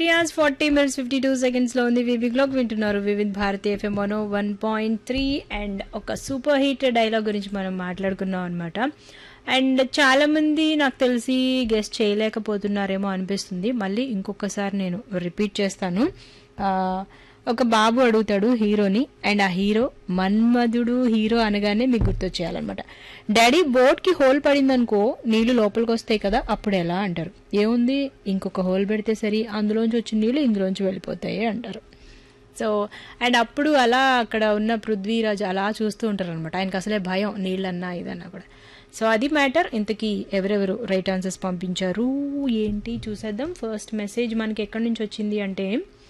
3 hours 40 minutes 52 seconds లో ఉంది వివి clock వింటున్నారు వివిధ్ భారతి ఎఫ్ఎం 101.3 అండ్ ఒక సూపర్ హిట్ డైలాగ్ గురించి మనం మాట్లాడుకున్నాం అనమాట. అండ్ చాలా మంది నాకు తెలిసి గెస్ట్ చేయలేకపోతున్నారేమో అనిపిస్తుంది. మళ్ళీ ఇంకొకసారి నేను రిపీట్ చేస్తాను. ఆ, ఒక బాబు అడుగుతాడు హీరోని, అండ్ ఆ హీరో మన్మధుడు హీరో అనగానే మీకు గుర్తొచ్చేయాలన్నమాట. డాడీ బోట్కి హోల్ పడిందనుకో నీళ్లు లోపలికి వస్తాయి కదా, అప్పుడు ఎలా అంటారు. ఏముంది, ఇంకొక హోల్ పెడితే సరి, అందులోంచి వచ్చిన నీళ్లు ఇందులోంచి వెళ్ళిపోతాయి అంటారు. సో అండ్ అప్పుడు అలా అక్కడ ఉన్న పృథ్వీరాజ్ అలా చూస్తూ ఉంటారు అనమాట. ఆయనకు అసలే భయం నీళ్ళన్నా ఇదన్నా కూడా. సో అది మ్యాటర్. ఇంతకీ ఎవరెవరు రైట్ ఆన్సర్స్ పంపించారు ఏంటి చూసేద్దాం. ఫస్ట్ మెసేజ్ మనకి ఎక్కడి నుంచి వచ్చింది అంటే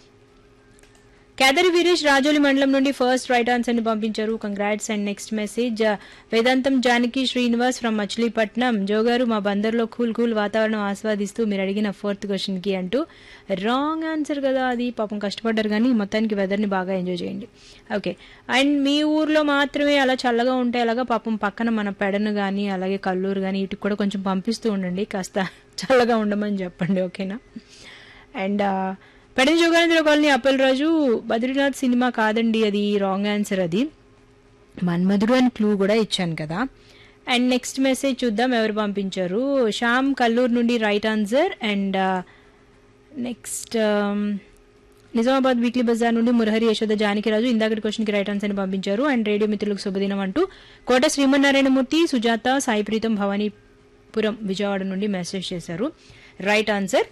కేదరి వీరేష్ రాజోలి మండలం నుండి ఫస్ట్ రైట్ ఆన్సర్ ని పంపించారు. Congrats. And next message Vedantam Janaki Srinivas from Machilipatnam. జోగారు మా బందర్లో కూల్ వాతావరణం ఆస్వాదిస్తూ మీరు అడిగిన ఫోర్త్ క్వశ్చన్ కి అంటూ రాంగ్ ఆన్సర్ కదా అది. పాపం కష్టపడ్డారు కానీ మొత్తానికి వెదర్ని బాగా ఎంజాయ్ చేయండి. ఓకే. అండ్ మీ ఊర్లో మాత్రమే అలా చల్లగా ఉంటే అలాగా పాపం పక్కన మన పెడను కానీ అలాగే కల్లూరు కానీ ఇటుకు కూడా కొంచెం పంపిస్తూ ఉండండి, కాస్త చల్లగా ఉండమని చెప్పండి. ఓకేనా. And పెడని జోగానంద్ర colony Appal Raju Badrinath cinema కాదండి, అది రాంగ్ ఆన్సర్. అది మన్మధుడు అని క్లూ కూడా ఇచ్చాను కదా. అండ్ నెక్స్ట్ మెసేజ్ చూద్దాం ఎవరు పంపించారు. శ్యామ్ కల్లూరు నుండి right answer. And next Nizamabad weekly Bazar నుండి మురహరి యశోద జానకిరాజు ఇందాకటి క్వశ్చన్కి రైట్ ఆన్సర్ ని పంపించారు. అండ్ రేడియో మిత్రులకు శుభదినం అంటూ కోట శ్రీమన్నారాయణమూర్తి సుజాత సాయిప్రీతం భవానీపురం విజయవాడ నుండి మెసేజ్ చేశారు. Right answer.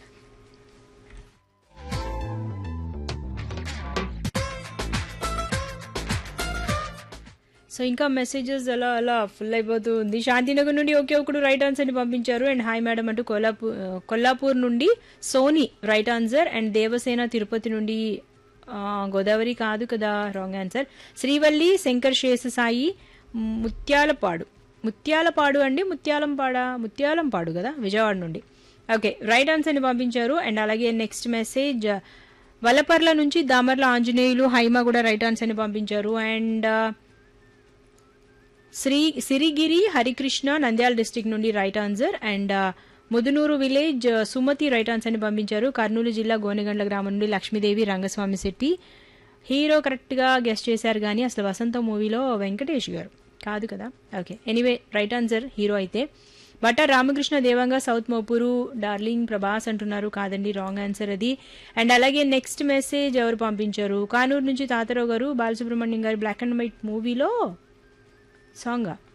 సో ఇంకా మెసేజెస్ అలా అలా ఫుల్ అయిపోతూ ఉంది. శాంతినగర్ నుండి ఒకే ఒకడు రైట్ ఆన్సర్ ని పంపించారు. అండ్ హాయ్ మేడం అంటూ కొల్లాపూర్ నుండి Soni right answer. And Devasena Tirupati నుండి గోదావరి కాదు కదా, రాంగ్ ఆన్సర్. శ్రీవల్లి శంకర్ శేషసాయి ముత్యాలపాడు అండి, ముత్యాలంపాడు కదా విజయవాడ నుండి. ఓకే, రైట్ ఆన్సర్ ని పంపించారు. అండ్ అలాగే నెక్స్ట్ మెసేజ్ వల్లపర్ల నుంచి దామర్ల ఆంజనేయులు హైమా కూడా రైట్ ఆన్సర్ ని పంపించారు. అండ్ సిరిగిరి హరికృష్ణ నంద్యాల డిస్ట్రిక్ట్ నుండి right answer. And Mudunuru village Sumathi right answer ని పంపించారు. కర్నూలు జిల్లా గోనెగండ్ల గ్రామం నుండి లక్ష్మీదేవి రంగస్వామి శెట్టి. హీరో కరెక్ట్ గా గెస్ట్ చేశారు కానీ అసలు వసంత మూవీలో వెంకటేష్ గారు కాదు కదా. Okay, anyway right answer hero అయితే. బట్ట రామకృష్ణ దేవంగా సౌత్ మోపూరు డార్లింగ్ ప్రభాస్ అంటున్నారు, కాదండి రాంగ్ ఆన్సర్ అది. అండ్ అలాగే నెక్స్ట్ మెసేజ్ ఎవరు పంపించారు. కానూరు నుంచి తాతారావు గారు బాలసుబ్రహ్మణ్యం గారు బ్లాక్ అండ్ వైట్ మూవీలో సాంగ్